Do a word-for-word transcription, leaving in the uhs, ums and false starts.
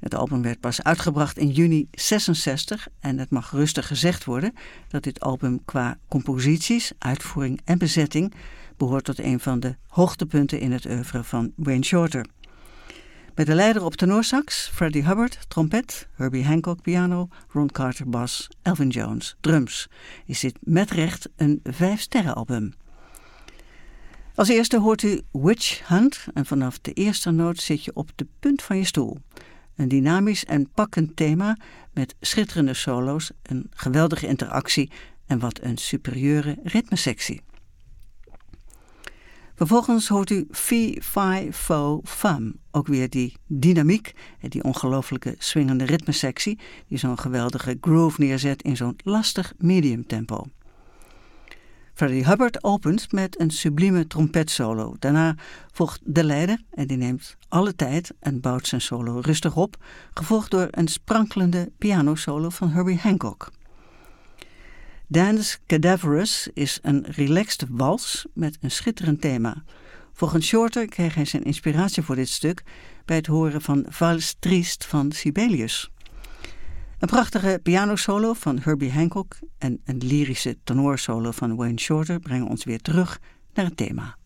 Het album werd pas uitgebracht in juni zesenzestig en het mag rustig gezegd worden dat dit album qua composities, uitvoering en bezetting behoort tot een van de hoogtepunten in het oeuvre van Wayne Shorter. Met de leider op tenorsax, Freddie Hubbard, trompet, Herbie Hancock piano, Ron Carter bas, Elvin Jones drums, is dit met recht een vijfsterrenalbum. Als eerste hoort u Witch Hunt en vanaf de eerste noot zit je op de punt van je stoel. Een dynamisch en pakkend thema met schitterende solo's, een geweldige interactie en wat een superieure ritmesectie. Vervolgens hoort u Fee, Fi, Fo, Fum. Ook weer die dynamiek en die ongelooflijke swingende ritmesectie die zo'n geweldige groove neerzet in zo'n lastig medium tempo. Freddie Hubbard opent met een sublieme trompetsolo. Daarna volgt de leider en die neemt alle tijd en bouwt zijn solo rustig op, gevolgd door een sprankelende pianosolo van Herbie Hancock. Dance Cadaverous is een relaxed wals met een schitterend thema. Volgens Shorter kreeg hij zijn inspiratie voor dit stuk bij het horen van Valse Triste van Sibelius. Een prachtige pianosolo van Herbie Hancock en een lyrische tenorsolo van Wayne Shorter brengen ons weer terug naar het thema.